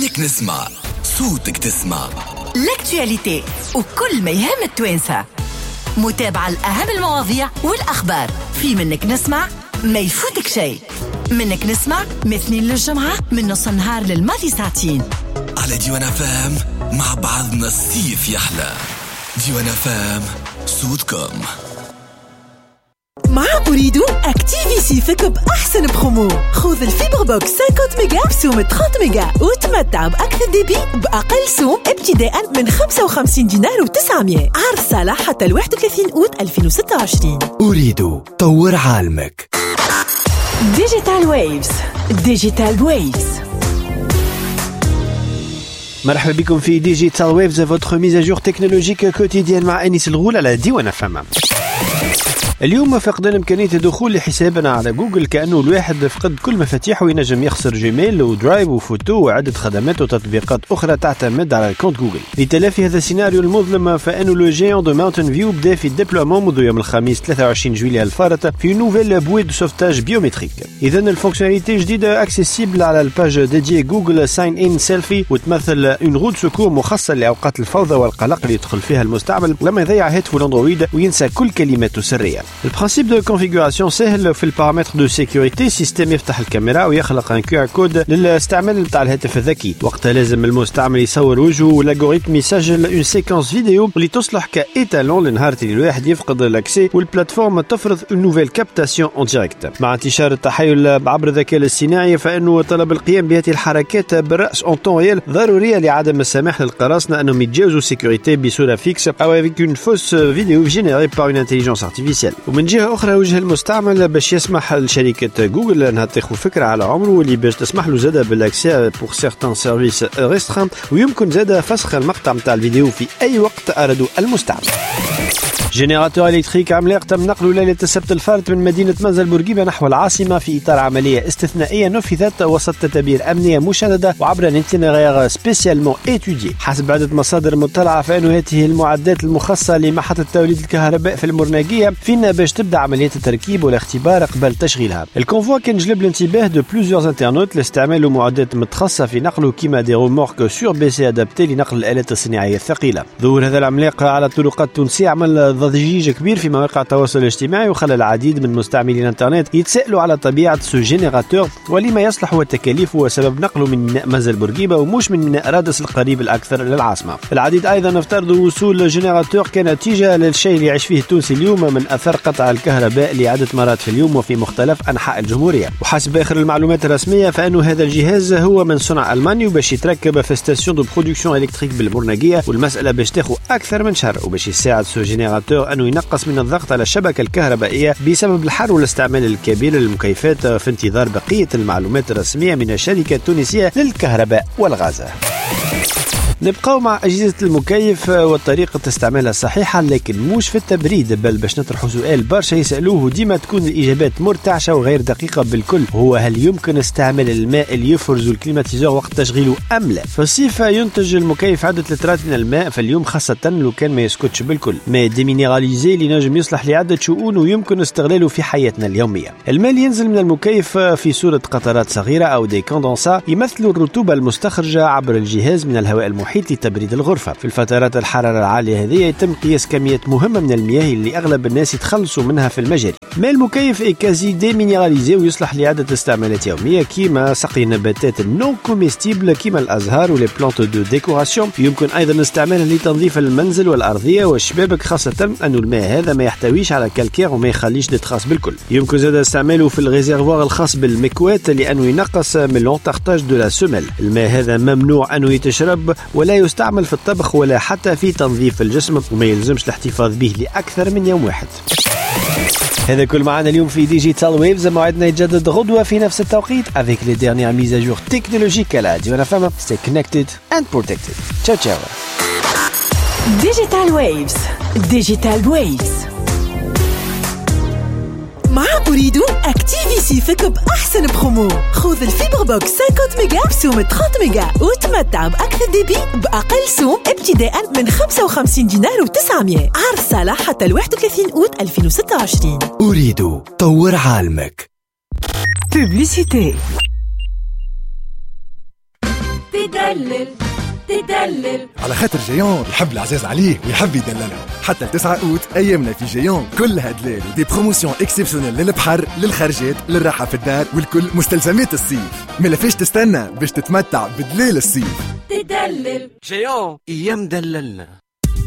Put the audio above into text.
عينيك نسمع، صوتك تسمع، لاكتواليتي وكل ما يهم التوانسة، متابعة لأهم المواضيع والأخبار. في منك نسمع ما يفوتك شيء. منك نسمع مثنين للجمعة من نص النهار للماضي ساعتين على ديوان فام. مع بعضنا الصيف يحلى. ديوان فام، صوتكم. مع أريد أكتيفي سيفك بأحسن برومو. خذ الفيبر بوكس 50 ميجا بسوم 30 ميجا وتمتع بأكثر ديبي بأقل سوم ابتداء من 55 دينار و900. عرض صالح حتى 31 أوت 2026. أريد طور عالمك. ديجيتال ويفز. ديجيتال ويفز. مرحبا بكم في ديجيتال ويفز، votre mise à jour technologique quotidienne مع أنيس الغول على ديوان فام. اليوم فقدنا إمكانية الدخول لحسابنا على جوجل، كأنه الواحد فقد كل مفاتيحه وينجم يخسر جيميل ودرايف وفوتو وعدة خدمات وتطبيقات أخرى تعتمد على الكونت جوجل. لتلافي هذا السيناريو المظلم، فإن لو جيون دو ماونتن فيو بدا في الديبلومون منذ يوم الخميس 23 جويلية الفارط في نوفيل بوي دو سوفتاج بيومتريك. إذا الفونكسيوناليتي جديدة اكسيسيبل على الباج ديديي جوجل ساين ان سيلفي، وتمثل اون رود سكور مخصصة لأوقات الفوضى والقلق اللي يدخل فيها المستعمل لما يضيع هاتفه الاندرويد وينسى كل كلماته السرية. البرانسيب دو كونفيغوراسيون سهل. في البارامتر دو سيكوريتي سيستم يفتح الكاميرا ويخلق ان كيو ار كود للاستعمال نتاع الهاتف الذكي. وقتها لازم المستعمل يصور وجهه والالغوريثم يسجل اون سيكونس فيديو اللي تصلح كايتالون لنهار اللي الواحد يفقد الاكسي والبلاتفورم تفرض اون نوفيل كابتاسيون اون ديريكت. مع انتشار التحيل عبر الذكاء الاصطناعي، فانه طلب القيام بهذه الحركات بالراس اون طون ريال ضروريه لعدم السماح للقراصنه انهم يتجاوزوا سيكوريتي بصوره فيكس او افيك اون فوس فيديو جينيري بار اون انتيليجنس ارتيفيسيال. ومن جهه اخرى وجه المستعمل باش يسمح لشركه جوجل انها تاخذ فكره على عمره، واللي باش تسمح له زاده بالاكسي بور سيغتان سيرفيس ريستران، ويمكن زاده فسخ المقطع نتاع الفيديو في اي وقت ارادوا المستعمل. جينيراتور إلكتريك عملاق تم نقله ليلة السبت الفارط من مدينة منزل بورقيبة نحو العاصمة في إطار عملية استثنائية نفذت وسط تدابير أمنية مشددة وعبر انتينيرير سبيسيالمون إتوديي. حسب عدة مصادر مطلعة، فإن هذه المعدات المخصصة لمحطة توليد الكهرباء في المرناقية فينا باش تبدأ عملية التركيب والاختبار قبل تشغيلها. الكونفوا كان جلب الانتباه دو بلوزيورز انترنوت لاستعمال معدات متخصصة في نقله كيما دي رومورك سور بي سي ادابتي لنقل الآلات الصناعية الثقيلة. ظهور هذا العملاق على الطرقات التونسية عمل ضجيج كبير في مواقع التواصل الاجتماعي، وخلى العديد من مستعملي الانترنت يتساءلوا على طبيعة سو جينيراتور ولما يصلح والتكاليف وسبب نقله من ميناء منزل بورقيبة ومش من ميناء رادس القريب الأكثر للعاصمة. العديد أيضا افترضوا وصول جينيراتور كنتيجة للشيء اللي يعيش فيه التونسي اليوم من أثر قطع الكهرباء لعدة مرات في اليوم وفي مختلف أنحاء الجمهورية. وحسب آخر المعلومات الرسمية، فإن هذا الجهاز هو من صنع ألماني وباش يتركب في ستاسيون دو برودكسيون إلكتريك بالمرناقية، والمسألة باش تاخذ أكثر من شهر، وباش يساعد سو جينيراتور أنه ينقص من الضغط على الشبكة الكهربائية بسبب الحر والاستعمال الكبير للمكيفات، في انتظار بقية المعلومات الرسمية من الشركة التونسية للكهرباء والغاز. نبقاو مع أجهزة المكيف وطريقة استعمالها الصحيحة، لكن مش في التبريد، بل باش نطرحوا سؤال برشا يسألوه ديما تكون الإجابات مرتعشة وغير دقيقة بالكل، هو هل يمكن استعمال الماء اللي يفرز الكليماتيزور وقت تشغيله أم لا؟ في الصيف ينتج المكيف عدة لترات من الماء في اليوم، خاصة لو كان ما يسكتش بالكل. ماء ديمينيراليزي اللي نجم يصلح لعدة شؤون ويمكن استغلاله في حياتنا اليومية. الماء اللي ينزل من المكيف في صورة قطرات صغيرة أو دي كوندنسا يمثلوا الرطوبة المستخرجة عبر الجهاز من الهواء المحيط لتبريد الغرفة. في الفترات الحرارة العالية هذه يتم قياس كميات مهمة من المياه اللي أغلب الناس يتخلصوا منها في المجاري. ماء المكيف كازي ديمينيراليزي ويصلح لعدة استعمالات يومية، كيما سقي النباتات النون كوميستيبل كيما الأزهار ولي بلانت دو ديكوراسيون. يمكن أيضا استعماله لتنظيف المنزل والأرضية والشبابك، خاصة أن الماء هذا ما يحتويش على كالكير وما يخليش تخاص بالكل. يمكن زاد استعماله في الريزيرفوار الخاص بالمكوات لأنه ينقص من لونتارتاج دو لا سمل. الماء هذا ممنوع أنه يتشرب ولا يستعمل في الطبخ ولا حتى في تنظيف الجسم، وما يلزمش الاحتفاظ به لأكثر من يوم واحد. هذا كل معنا اليوم في ديجيتال ويفز. موعدنا يتجدد غدوة في نفس التوقيت avec les dernières mises à jour technologiques à la Diwan FM. Stay connected and protected. Ciao ciao. Digital Waves. Digital Waves. مع أريد أكتيفي سيفك بأحسن برومو. خذ الفيبر بوكس 50 ميجا بسوم 30 ميجا وتمتع بأكثر ديبي بأقل سوم ابتداء من 55 دينار و900. عرض صالح حتى 31 أوت 2026. أريد طور عالمك. Publicité. تدلل تدلل. على خاطر جيون يحب العزاز عليه ويحب يدللها. حتى ل9 أوت أيامنا في جيون كلها دلال ودي بروموسيون اكسبسيونيل للبحر للخرجات للراحة في الدار والكل مستلزمات الصيف. ما لفيش تستنى باش تتمتع بدلال الصيف. تدلل جيون أيام دللنا.